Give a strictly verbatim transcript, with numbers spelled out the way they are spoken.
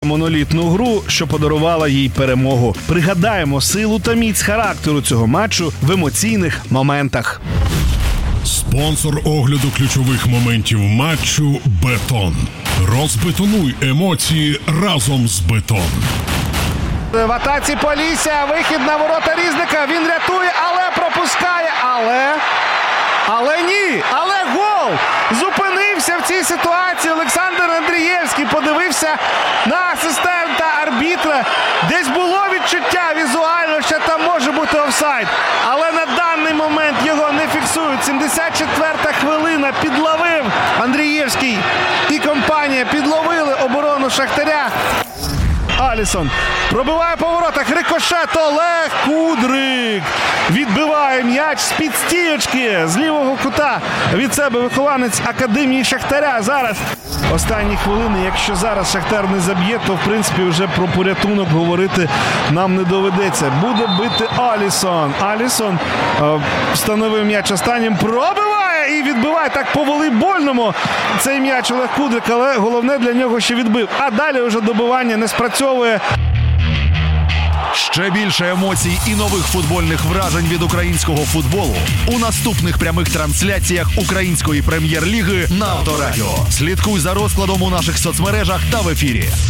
монолітну гру, що подарувала їй перемогу. Пригадаємо силу та міць характеру цього матчу в емоційних моментах. Спонсор огляду ключових моментів матчу «Бетон». Розбетонуй емоції разом з «Бетон». В атаці Полісся, вихід на ворота Різника, він рятує, але пропускає, але... Але ні, але гол! Зупинився в цій ситуації Олександр Андрієвський, подивився на асистента арбітра. Десь було відчуття візуально, що там може бути офсайд. Але на даний момент його не фіксують. сімдесят четверта хвилина, підловив Андрієвський і компанія, підловили оборону Шахтаря. Алісон пробиває по воротах, рикошет, Олег Кудрик відбиває м'яч з-під стійочки, з лівого кута від себе вихованець Академії Шахтаря. Зараз останні хвилини, якщо зараз Шахтар не заб'є, то в принципі вже про порятунок говорити нам не доведеться. Буде бити Алісон. Алісон е, встановив м'яч останнім, пробиває і відбиває так по волейбольному цей м'яч Олег Кудрик, але головне для нього, що відбив. А далі вже добивання не спрацьовує. Ще більше емоцій і нових футбольних вражень від українського футболу у наступних прямих трансляціях Української прем'єр-ліги на Авторадіо. Слідкуй за розкладом у наших соцмережах та в ефірі.